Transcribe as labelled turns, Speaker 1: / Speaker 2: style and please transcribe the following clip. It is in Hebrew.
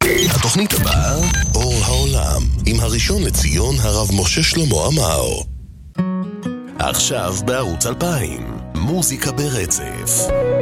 Speaker 1: התוכנית הבאה, אור העולם, עם הראשון לציון הרב משה שלמה עמאר. עכשיו בערוץ 2000, מוזיקה ברצף.